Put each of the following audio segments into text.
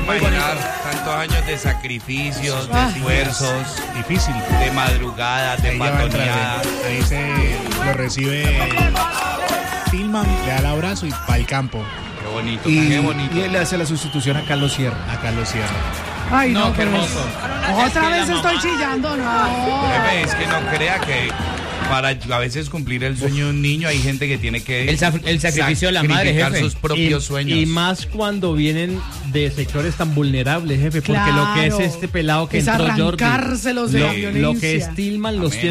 imaginar tantos años de sacrificios, de esfuerzos, difícil, de madrugadas, de patoneadas. Ahí se lo recibe Tillman, le da el abrazo y va al campo. Qué bonito, qué bonito. Y él le hace la sustitución a Carlos Sierra. Ay, no, qué hermoso. Otra vez estoy chillando, no. Jefe, es que no crea que para a veces cumplir el sueño de un niño hay gente que tiene que el sacrificio de la madre, jefe, sus propios sueños. Y más cuando vienen de sectores tan vulnerables, jefe, porque lo que es este pelado que es entró Jordi, de la violencia. lo que es Tillman, los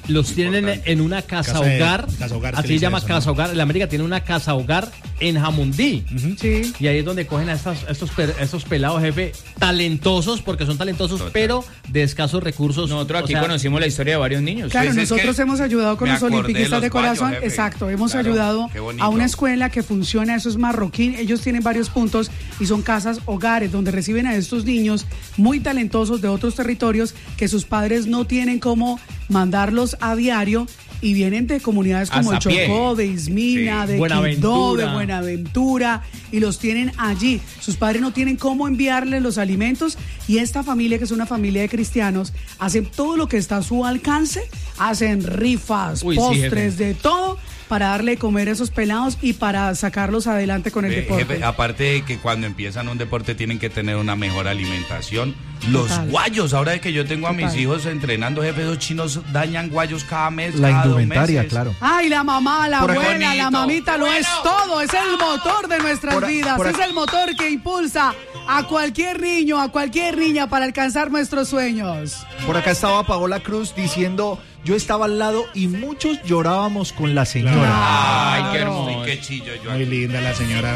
tienen en una casa hogar, así se llama casa hogar. La América tiene una casa hogar en Jamundí. Sí. Y ahí es donde cogen a estos pelados, jefe, talentosos, porque son talentosos, pero de escasos recursos. Nosotros aquí conocimos la historia de varios niños. Claro, Pues nosotros hemos ayudado con los olimpiquistas de corazón. Jefe. Exacto, hemos ayudado a una escuela que funciona, eso es Marroquín. Ellos tienen varios puntos y son casas hogares donde reciben a estos niños muy talentosos de otros territorios que sus padres no tienen cómo mandarlos a diario. Y vienen de comunidades como el Chocó, de Ismina, de Quindó, de Buenaventura, y los tienen allí. Sus padres no tienen cómo enviarles los alimentos, y esta familia, que es una familia de cristianos, hacen todo lo que está a su alcance, hacen rifas, postres, de todo, para darle de comer a esos pelados y para sacarlos adelante con el deporte. Jefe, aparte de que cuando empiezan un deporte tienen que tener una mejor alimentación. Los guayos, ahora de que yo tengo a mis hijos entrenando, jefe, los chinos dañan guayos cada mes, la cada indumentaria, 2 meses. claro. Ay, la mamá, la abuela, bonito, la mamita, lo es todo. Es el motor de nuestras vidas. Es el motor que impulsa a cualquier niño, a cualquier niña para alcanzar nuestros sueños. Por acá estaba Paola Cruz diciendo: yo estaba al lado y muchos llorábamos con la señora. Ay, qué hermoso. Qué chillo yo. Muy linda la señora.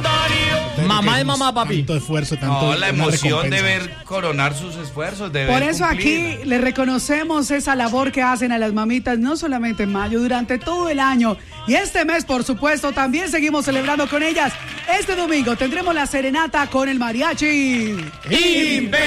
Mamá es mamá, papi. Tanto esfuerzo, tanto. No, la emoción de ver coronar sus esfuerzos, de ver Por eso cumplir. aquí le reconocemos esa labor que hacen a las mamitas, no solamente en mayo, durante todo el año. Y este mes, por supuesto, también seguimos celebrando con ellas. Este domingo tendremos la serenata con el mariachi.